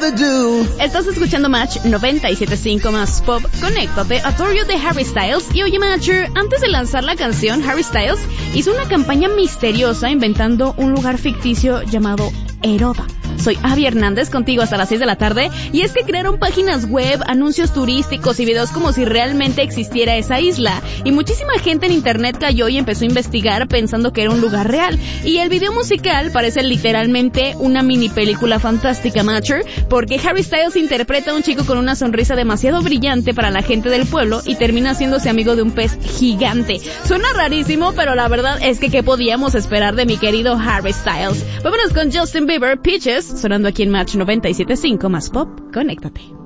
gonna do. Estás escuchando Match 97.5 más Pop. Conéctate a Torio de Harry Styles. Y oye, Matcher, antes de lanzar la canción, Harry Styles hizo una campaña misteriosa inventando un lugar ficticio llamado Heroda. Soy Abby Hernández, contigo hasta las 6 de la tarde, y es que crearon páginas web, anuncios turísticos y videos como si realmente existiera esa isla, y muchísima gente en internet cayó y empezó a investigar pensando que era un lugar real, y el video musical parece literalmente una mini película fantástica, Matcher, porque Harry Styles interpreta a un chico con una sonrisa demasiado brillante para la gente del pueblo y termina haciéndose amigo de un pez gigante. Suena rarísimo, pero la verdad es que ¿qué podíamos esperar de mi querido Harry Styles? Vámonos con Justin Bieber, Peaches, sonando aquí en Match 97.5 más Pop. Conéctate.